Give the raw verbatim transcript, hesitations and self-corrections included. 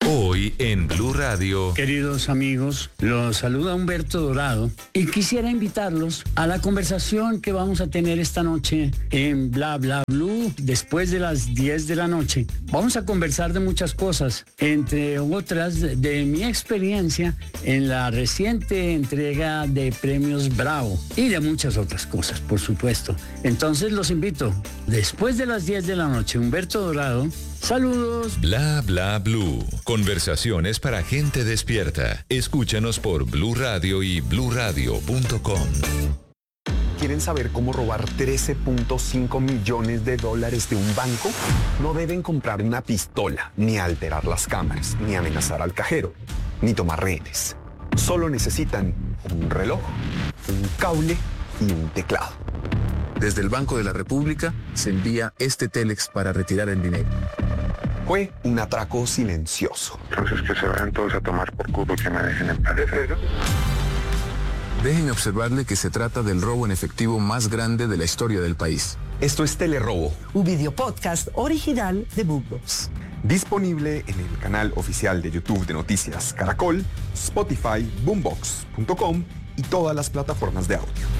Hoy en Blue Radio. Queridos amigos, los saluda Humberto Dorado y quisiera invitarlos a la conversación que vamos a tener esta noche en Bla Bla Blue después de las diez de la noche. Vamos a conversar de muchas cosas, entre otras de, de mi experiencia en la reciente entrega de premios Bravo y de muchas otras cosas, por supuesto. Entonces los invito, después de las diez de la noche, Humberto Dorado. Saludos. Bla Bla Blue. Conversaciones para gente despierta. Escúchanos por Blue Radio y blue radio punto com. ¿Quieren saber cómo robar trece punto cinco millones de dólares de un banco? No deben comprar una pistola, ni alterar las cámaras, ni amenazar al cajero, ni tomar rehenes. Solo necesitan un reloj, un cable y un teclado. Desde el Banco de la República se envía este Telex para retirar el dinero. Fue un atraco silencioso. Entonces que se vayan todos a tomar por culo y que me dejen en paz. Déjenme observarle que se trata del robo en efectivo más grande de la historia del país. Esto es Telerobo, un video podcast original de Boombox. Disponible en el canal oficial de YouTube de Noticias Caracol, Spotify, boombox punto com y todas las plataformas de audio.